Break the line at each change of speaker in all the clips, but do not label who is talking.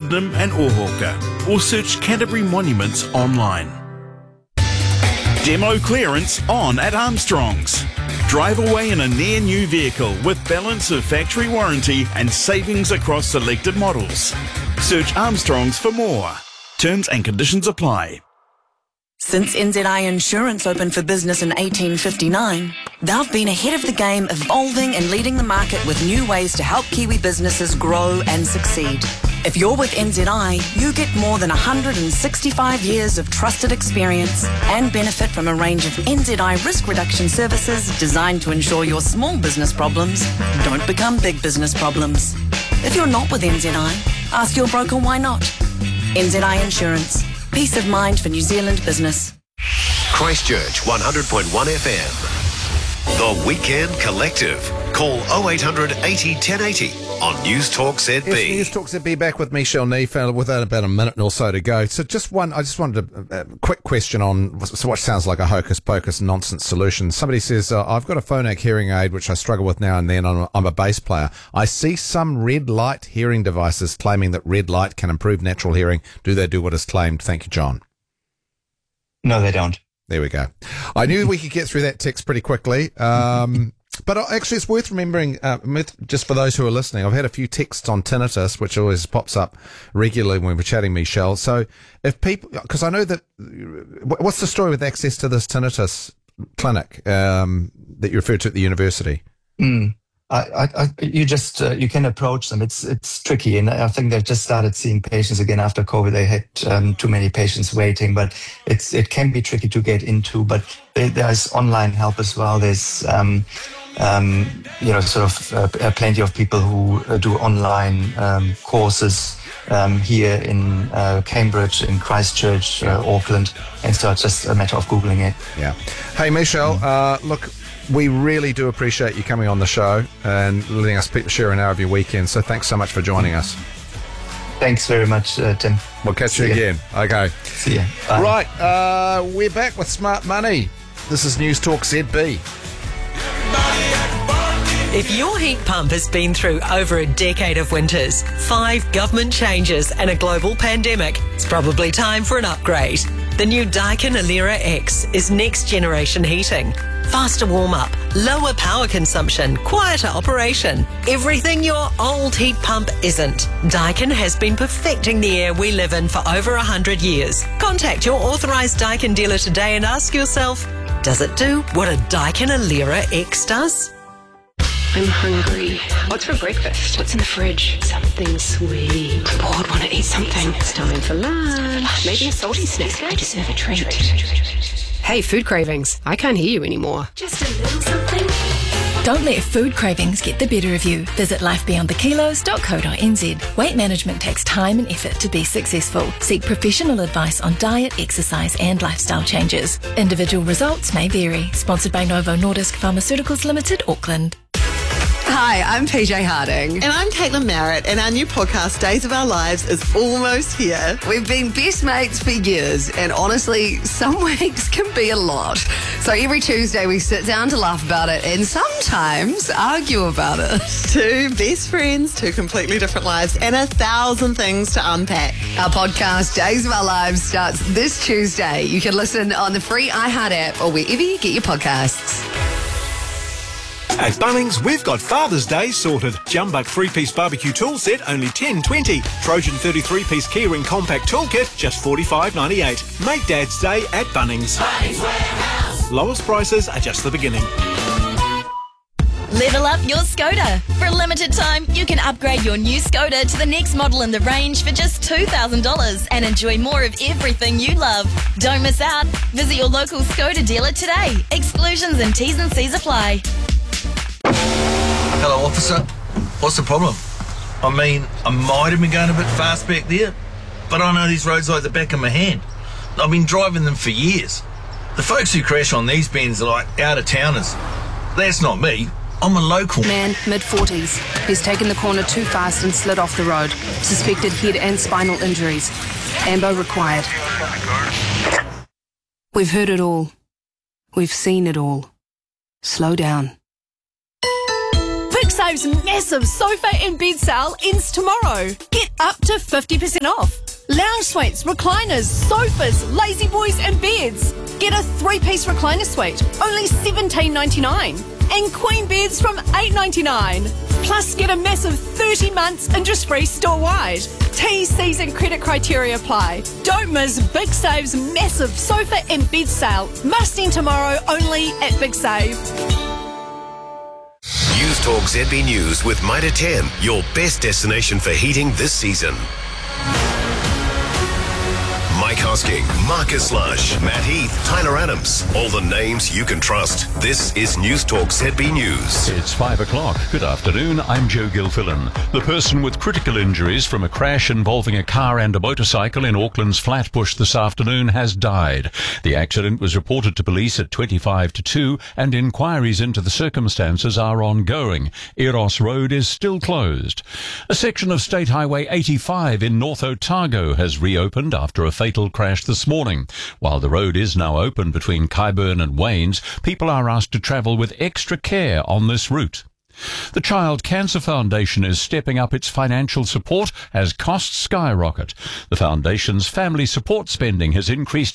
Sydenham and Ōhauka, or search Canterbury Monuments online. Demo clearance on at Armstrong's. Drive away in a near new vehicle with balance of factory warranty and savings across selected models. Search Armstrong's for more. Terms and conditions apply.
Since NZI Insurance opened for business in 1859, they've been ahead of the game, evolving and leading the market with new ways to help Kiwi businesses grow and succeed. If you're with NZI, you get more than 165 years of trusted experience and benefit from a range of NZI risk reduction services designed to ensure your small business problems don't become big business problems. If you're not with NZI, ask your broker why not. NZI Insurance. Peace of mind for New Zealand business.
Christchurch 100.1 FM. The Weekend Collective. Call 0800 80 1080 on News Talk ZB.
Yes, News Talk ZB back with Michelle Neefeld with about a minute or so to go. So I just wanted a quick question on what sounds like a hocus pocus nonsense solution. Somebody says, I've got a Phonak hearing aid which I struggle with now and then. I'm a bass player. I see some red light hearing devices claiming that red light can improve natural hearing. Do they do what is claimed? Thank you, John.
No, they don't.
There we go. I knew we could get through that text pretty quickly. But actually, it's worth remembering, just for those who are listening, I've had a few texts on tinnitus, which always pops up regularly when we're chatting, Michelle. So if people, because I know that, what's the story with access to this tinnitus clinic that you referred to at the university?
You can approach them. It's tricky, and I think they've just started seeing patients again after COVID. They had too many patients waiting, but it can be tricky to get into. But there's online help as well. There's plenty of people who do online courses here in Cambridge, in Christchurch, Auckland, and so it's just a matter of Googling it.
Yeah. Hey, Michelle, look, we really do appreciate you coming on the show and letting us share an hour of your weekend. So thanks so much for joining us.
Thanks very much, Tim.
We'll catch you again. Okay.
See ya. Bye.
Right. We're back with Smart Money. This is News Talk ZB.
If your heat pump has been through over a decade of winters, 5 government changes and a global pandemic, it's probably time for an upgrade. The new Daikin Alera X is next generation heating. Faster warm-up, lower power consumption, quieter operation. Everything your old heat pump isn't. Daikin has been perfecting the air we live in for over 100 years. Contact your authorised Daikin dealer today and ask yourself, does it do what a Daikin Alera X does?
I'm hungry. What's for breakfast? What's in the fridge? Something sweet. I'm bored, want to eat something. It's time for lunch. Maybe a salty snack. I deserve a treat.
Hey, food cravings. I can't hear you anymore.
Just a little something.
Don't let food cravings get the better of you. Visit lifebeyondthekilos.co.nz. Weight management takes time and effort to be successful. Seek professional advice on diet, exercise and lifestyle changes. Individual results may vary. Sponsored by Novo Nordisk Pharmaceuticals Limited, Auckland.
Hi, I'm PJ Harding.
And I'm Caitlin Merritt, and our new podcast, Days of Our Lives, is almost here.
We've been best mates for years, and honestly, some weeks can be a lot. So every Tuesday we sit down to laugh about it and sometimes argue about it.
2 best friends, 2 completely different lives, and 1,000 things to unpack.
Our podcast, Days of Our Lives, starts this Tuesday. You can listen on the free iHeart app or wherever you get your podcasts.
At Bunnings, we've got Father's Day sorted. Jumbuck 3-piece barbecue tool set, only $10.20. Trojan 33-piece keyring compact toolkit, just $45.98. Make Dad's Day at Bunnings. Bunnings Warehouse. Lowest prices are just the beginning.
Level up your Skoda. For a limited time, you can upgrade your new Skoda to the next model in the range for just $2,000 and enjoy more of everything you love. Don't miss out. Visit your local Skoda dealer today. Exclusions and T's and C's apply.
Hello, officer. What's the problem? I mean, I might have been going a bit fast back there, but I know these roads like the back of my hand. I've been driving them for years. The folks who crash on these bends are like out-of-towners. That's not me. I'm a local.
Man, mid-40s. He's taken the corner too fast and slid off the road. Suspected head and spinal injuries. Ambo required. We've heard it all. We've seen it all. Slow down.
Save's massive sofa and bed sale ends tomorrow. Get up to 50% off. Lounge suites, recliners, sofas, lazy boys and beds. Get a 3-piece recliner suite, only $17.99. And queen beds from $8.99. Plus get a massive 30 months interest-free store-wide. T's, C's and credit criteria apply. Don't miss Big Save's massive sofa and bed sale. Must end tomorrow, only at Big Save.
News Talk ZB News with Mitre 10, your best destination for heating this season. Mike Hosking, Marcus Lush, Matt Heath, Tyler Adams. All the names you can trust. This is News Talk ZB News.
It's 5 o'clock. Good afternoon. I'm Joe Gilfillan. The person with critical injuries from a crash involving a car and a motorcycle in Auckland's Flatbush this afternoon has died. The accident was reported to police at 25 to 2 and inquiries into the circumstances are ongoing. Eros Road is still closed. A section of State Highway 85 in North Otago has reopened after a fatal crash this morning. While the road is now open between Kyburn and Waynes, people are asked to travel with extra care on this route. The Child Cancer Foundation is stepping up its financial support as costs skyrocket. The foundation's family support spending has increased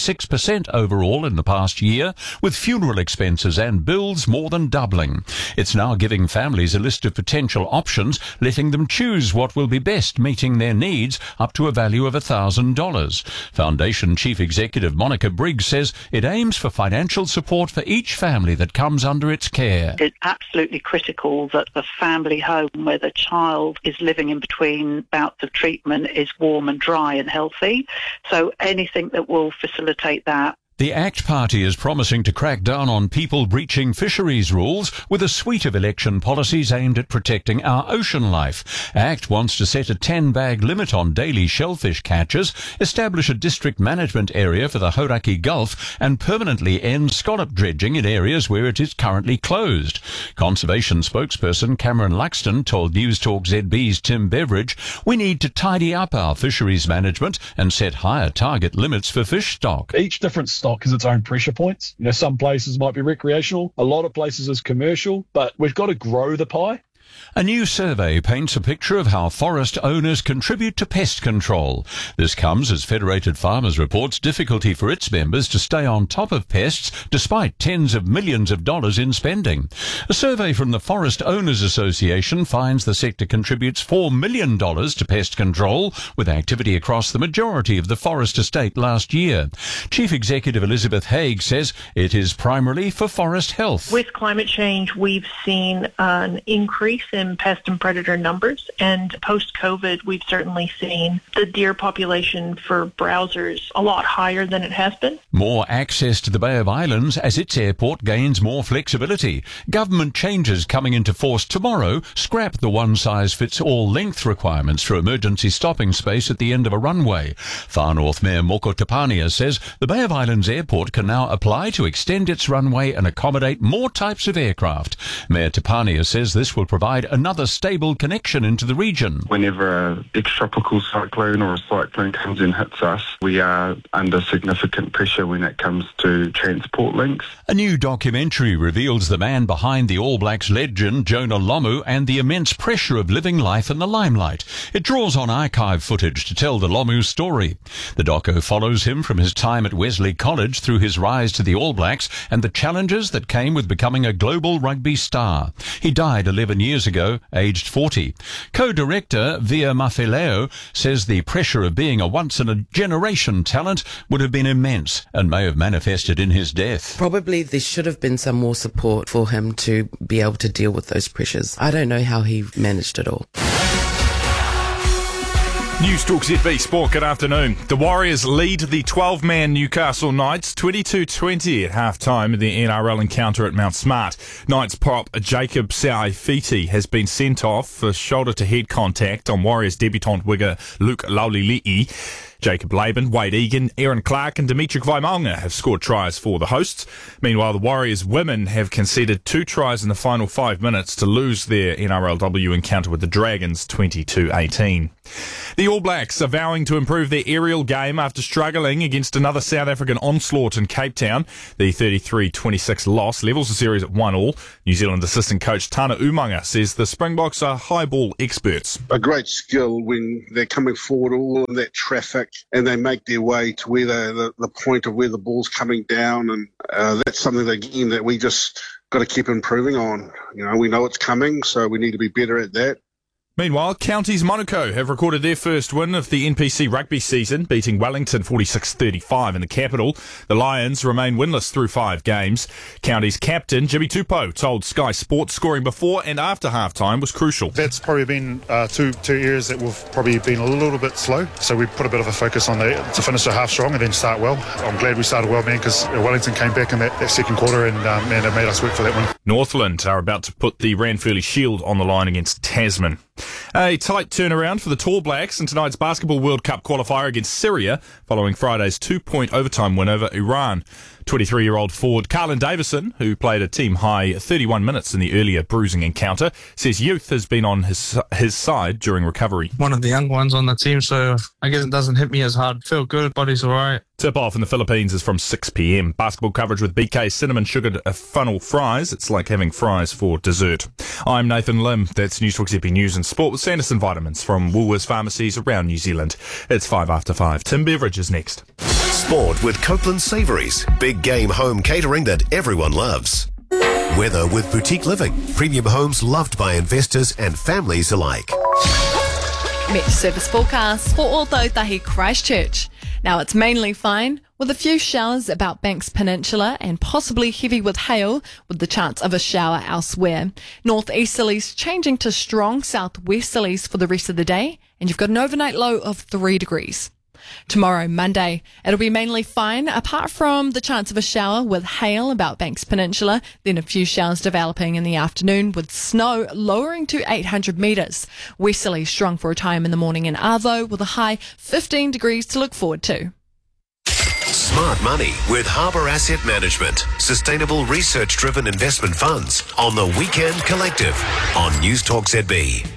56% overall in the past year, with funeral expenses and bills more than doubling. It's now giving families a list of potential options, letting them choose what will be best meeting their needs, up to a value of $1,000. Foundation Chief Executive Monica Briggs says it aims for financial support for each family that comes under its care.
It's absolutely critical that the family home where the child is living in between bouts of treatment is warm and dry and healthy. So anything that will facilitate that.
The ACT Party is promising to crack down on people breaching fisheries rules with a suite of election policies aimed at protecting our ocean life. ACT wants to set a 10-bag limit on daily shellfish catches, establish a district management area for the Hauraki Gulf, and permanently end scallop dredging in areas where it is currently closed. Conservation spokesperson Cameron Luxton told News Talk ZB's Tim Beveridge, "We need to tidy up our fisheries management and set higher target limits for fish stock."
Each different stock has its own pressure points. Some places might be recreational, a lot of places is commercial, but we've got to grow the pie.
A new survey paints a picture of how forest owners contribute to pest control. This comes as Federated Farmers reports difficulty for its members to stay on top of pests despite tens of millions of dollars in spending. A survey from the Forest Owners Association finds the sector contributes $4 million to pest control, with activity across the majority of the forest estate last year. Chief Executive Elizabeth Haig says it is primarily for forest health.
With climate change, we've seen an increase in pest and predator numbers, and post-COVID we've certainly seen the deer population for browsers a lot higher than it has been.
More access to the Bay of Islands as its airport gains more flexibility. Government changes coming into force tomorrow scrap the one-size-fits-all length requirements for emergency stopping space at the end of a runway. Far North Mayor Moko Tapania says the Bay of Islands airport can now apply to extend its runway and accommodate more types of aircraft. Mayor Tapania says this will provide another stable connection into the region.
Whenever an extratropical cyclone or a cyclone comes and hits us, we are under significant pressure when it comes to transport links.
A new documentary reveals the man behind the All Blacks legend Jonah Lomu and the immense pressure of living life in the limelight. It draws on archive footage to tell the Lomu story. The doco follows him from his time at Wesley College through his rise to the All Blacks and the challenges that came with becoming a global rugby star. He died 11 years ago, aged 40. Co-director Via Mafileo says the pressure of being a once-in-a-generation talent would have been immense and may have manifested in his death.
Probably there should have been some more support for him to be able to deal with those pressures. I don't know how he managed it all.
News Talk ZB Sport, good afternoon. The Warriors lead the 12-man Newcastle Knights 22-20 at half-time in the NRL encounter at Mount Smart. Knights prop Jacob Saifiti has been sent off for shoulder-to-head contact on Warriors debutant wigger Luke Laulili'i. Jacob Laban, Wade Egan, Aaron Clark and Dimitri Vaimaunga have scored tries for the hosts. Meanwhile, the Warriors women have conceded 2 tries in the final 5 minutes to lose their NRLW encounter with the Dragons 20-18. The All Blacks are vowing to improve their aerial game after struggling against another South African onslaught in Cape Town. The 33-26 loss levels the series at 1-1. New Zealand assistant coach Tana Umanga says the Springboks are high ball experts.
A great skill when they're coming forward all in that traffic and they make their way to where the point of where the ball's coming down, and that's something again that we just got to keep improving on. We know it's coming, so we need to be better at that.
Meanwhile, Counties Monaco have recorded their first win of the NPC rugby season, beating Wellington 46-35 in the capital. The Lions remain winless through 5 games. Counties captain Jimmy Tupou told Sky Sports scoring before and after half-time was crucial.
That's probably been two areas that we've probably been a little bit slow. So we put a bit of a focus on that to finish the half strong and then start well. I'm glad we started well, man, because Wellington came back in that second quarter and it made us work for that one.
Northland are about to put the Ranfurly Shield on the line against Tasman. A tight turnaround for the Tall Blacks in tonight's Basketball World Cup qualifier against Syria, following Friday's 2-point overtime win over Iran. 23-year-old forward Carlin Davison, who played a team-high 31 minutes in the earlier bruising encounter, says youth has been on his side during recovery.
One of the young ones on the team, so I guess it doesn't hit me as hard. Feel good, body's all right.
Tip-off in the Philippines is from 6 p.m. Basketball coverage with BK cinnamon sugared funnel fries. It's like having fries for dessert. I'm Nathan Lim. That's Newstalk ZB News and Sport with Sanderson Vitamins from Woolworths pharmacies around New Zealand. It's 5 after 5. Tim Beveridge is next.
Sport with Copeland Savouries. Big game home catering that everyone loves. Weather with Boutique Living. Premium homes loved by investors and families alike.
Met service forecast for Ōtautahi Christchurch. Now it's mainly fine, with a few showers about Banks Peninsula and possibly heavy with hail, with the chance of a shower elsewhere. Northeasterlies changing to strong southwesterlies for the rest of the day, and you've got an overnight low of 3 degrees. Tomorrow, Monday, it'll be mainly fine, apart from the chance of a shower with hail about Banks Peninsula, then a few showers developing in the afternoon with snow lowering to 800 metres. Westerly strong for a time in the morning in Arvo, with a high 15 degrees to look forward to.
Smart money with Harbour Asset Management. Sustainable research-driven investment funds on the Weekend Collective on Newstalk ZB.